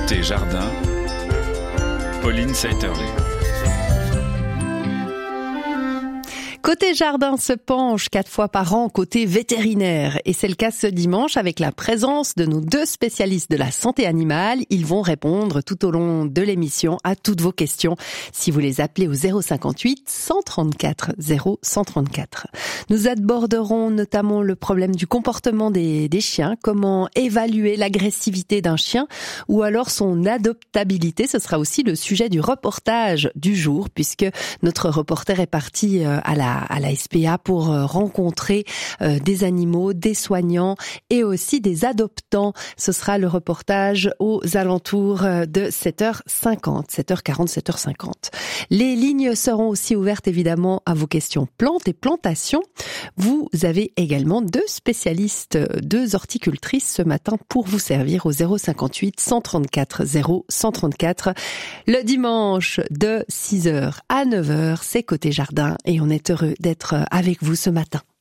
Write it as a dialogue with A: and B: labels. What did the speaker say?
A: Côté jardin, Pauline Saiterlé.
B: Côté jardin se penche 4 fois par an côté vétérinaire. Et c'est le cas ce dimanche avec la présence de nos 2 spécialistes de la santé animale. Ils vont répondre tout au long de l'émission à toutes vos questions si vous les appelez au 058 134 0134. Nous aborderons notamment le problème du comportement des chiens, comment évaluer l'agressivité d'un chien ou alors son adoptabilité. Ce sera aussi le sujet du reportage du jour puisque notre reporter est parti à la SPA pour rencontrer des animaux, des soignants et aussi des adoptants. Ce sera le reportage aux alentours de 7h50, 7h40, 7h50. Les lignes seront aussi ouvertes évidemment à vos questions plantes et plantations. Vous avez également 2 spécialistes, 2 horticultrices ce matin pour vous servir au 058 134 0134. Le dimanche de 6h à 9h, c'est Côté Jardin et on est heureux d'être avec vous ce matin.